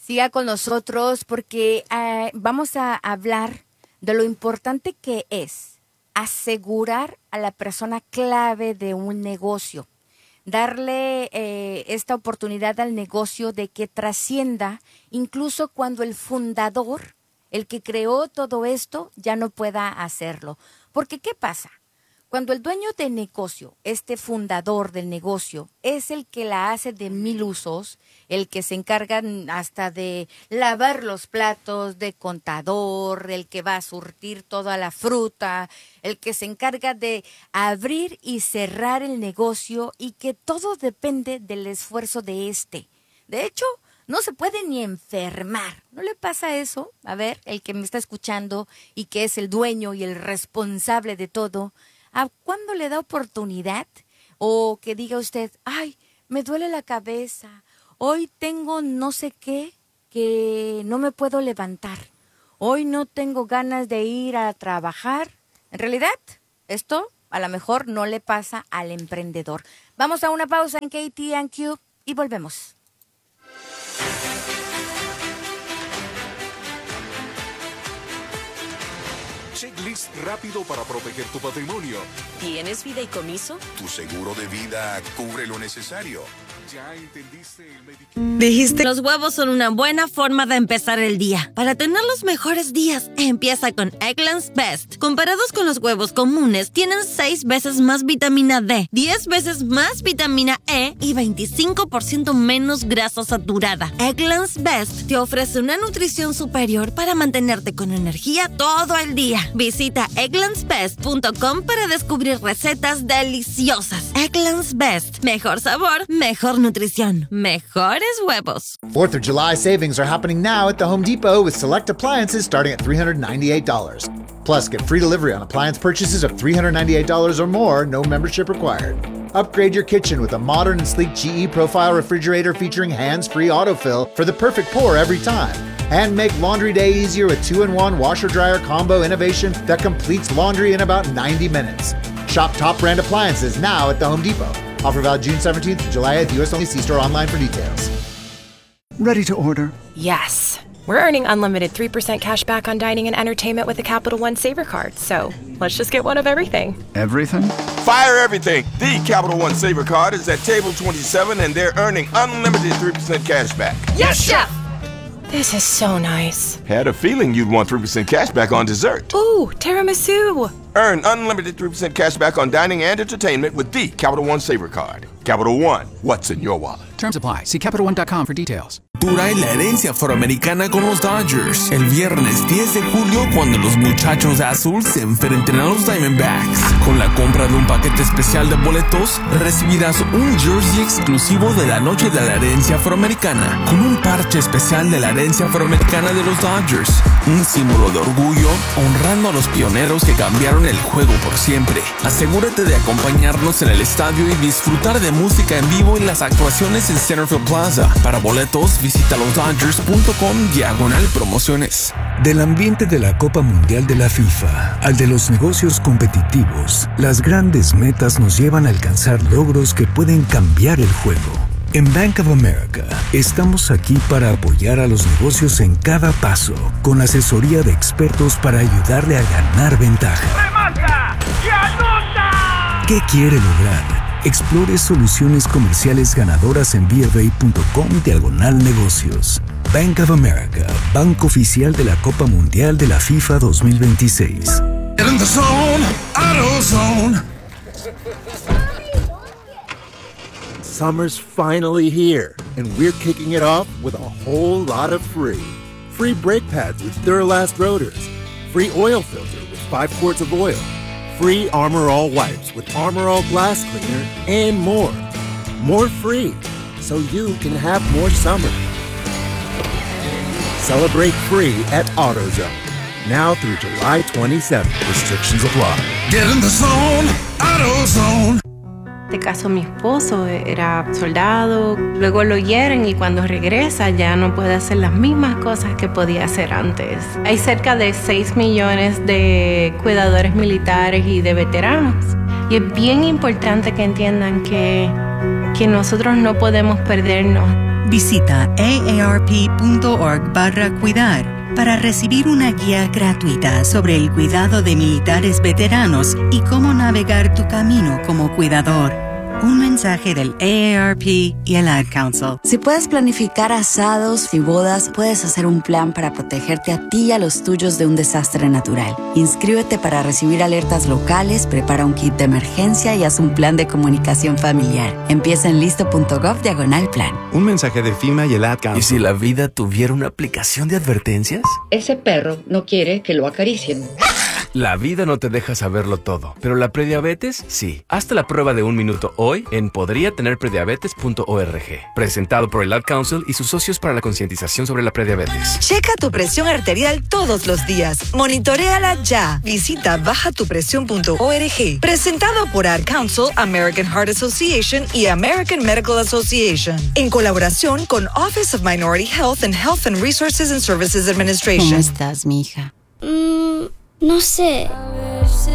Siga con nosotros porque vamos a hablar de lo importante que es asegurar a la persona clave de un negocio. Darle esta oportunidad al negocio de que trascienda incluso cuando el fundador, el que creó todo esto, ya no pueda hacerlo. Porque ¿qué pasa? Cuando el dueño del negocio, este fundador del negocio, es el que la hace de mil usos, el que se encarga hasta de lavar los platos, de contador, el que va a surtir toda la fruta, el que se encarga de abrir y cerrar el negocio y que todo depende del esfuerzo de este. De hecho, no se puede ni enfermar. ¿No le pasa eso? A ver, el que me está escuchando y que es el dueño y el responsable de todo, ¿a cuándo le da oportunidad? O que diga usted, ay, me duele la cabeza, hoy tengo no sé qué, que no me puedo levantar, hoy no tengo ganas de ir a trabajar. En realidad, esto a lo mejor no le pasa al emprendedor. Vamos a una pausa en KTNQ y volvemos. Checklist rápido para proteger tu patrimonio. ¿Tienes fideicomiso? Tu seguro de vida cubre lo necesario. ¿Ya entendiste el Medicare? Dijiste, los huevos son una buena forma de empezar el día. Para tener los mejores días, empieza con Eggland's Best. Comparados con los huevos comunes, tienen 6 veces más vitamina D, 10 veces más vitamina E y 25% menos grasa saturada. Eggland's Best te ofrece una nutrición superior para mantenerte con energía todo el día. Visita egglandsbest.com para descubrir recetas deliciosas. Eggland's Best. Mejor sabor, mejor nutrición, mejores huevos. 4th of July savings are happening now at the Home Depot with select appliances starting at $398. Plus, get free delivery on appliance purchases of $398 or more, no membership required. Upgrade your kitchen with a modern and sleek GE Profile refrigerator featuring hands-free autofill for the perfect pour every time. And make laundry day easier with 2-in-1 washer-dryer combo innovation that completes laundry in about 90 minutes. Shop top brand appliances now at the Home Depot. Offer valid June 17th to July 8th, US only. See store online for details. Ready to order? Yes. We're earning unlimited 3% cash back on dining and entertainment with a Capital One Saver card. So let's just get one of everything. Everything? Fire everything! The Capital One Saver card is at table 27 and they're earning unlimited 3% cash back. Yes, Chef! This is so nice. Had a feeling you'd want 3% cash back on dessert. Ooh, tiramisu! Earn unlimited 3% cash back on dining and entertainment with the Capital One Saver card. Capital One, what's in your wallet? Terms apply. See CapitalOne.com for details. Dura la herencia afroamericana con los Dodgers. El viernes 10 de julio, cuando los muchachos de azul se enfrenten a los Diamondbacks. Con la compra de un paquete especial de boletos, recibirás un jersey exclusivo de la noche de la herencia afroamericana, con un parche especial de la herencia afroamericana de los Dodgers. Un símbolo de orgullo, honrando a los pioneros que cambiaron el juego por siempre. Asegúrate de acompañarnos en el estadio y disfrutar de música en vivo en las actuaciones en Centerfield Plaza. Para boletos, visita losdodgers.com/promociones. Del ambiente de la Copa Mundial de la FIFA al de los negocios competitivos, las grandes metas nos llevan a alcanzar logros que pueden cambiar el juego. En Bank of America, estamos aquí para apoyar a los negocios en cada paso, con asesoría de expertos para ayudarle a ganar ventaja. ¡Remata y anota! ¿Qué quiere lograr? Explore soluciones comerciales ganadoras en BofA.com/negocios. Bank of America, banco oficial de la Copa Mundial de la FIFA 2026. In the zone, AutoZone. Summer's finally here, and we're kicking it off with a whole lot of free. Free brake pads with Duralast rotors. Free oil filter with 5 quarts of oil. Free Armor All wipes with Armor All glass cleaner, and more. More free, so you can have more summer. Celebrate free at AutoZone. Now through July 27th. Restrictions apply. Get in the zone, AutoZone. De caso, mi esposo era soldado, luego lo hieren y cuando regresa ya no puede hacer las mismas cosas que podía hacer antes. Hay cerca de 6 millones de cuidadores militares y de veteranos. Y es bien importante que entiendan que nosotros no podemos perdernos Visita aarp.org/cuidar para recibir una guía gratuita sobre el cuidado de militares veteranos y cómo navegar tu camino como cuidador. Un mensaje del AARP y el Ad Council. Si puedes planificar asados y bodas, puedes hacer un plan para protegerte a ti y a los tuyos de un desastre natural. Inscríbete para recibir alertas locales, prepara un kit de emergencia y haz un plan de comunicación familiar. Empieza en listo.gov/plan. Un mensaje de FEMA y el Ad Council. ¿Y si la vida tuviera una aplicación de advertencias? Ese perro no quiere que lo acaricien. La vida no te deja saberlo todo, pero la prediabetes sí. Hazte la prueba de 1 minuto hoy en podriatenerprediabetes.org. Presentado por el Ad Council y sus socios para la concientización sobre la prediabetes. Checa tu presión arterial todos los días. Monitoréala ya. Visita bajatupresión.org. Presentado por Ad Council, American Heart Association y American Medical Association. En colaboración con Office of Minority Health and Health and Resources and Services Administration. ¿Cómo estás, mija? No sé.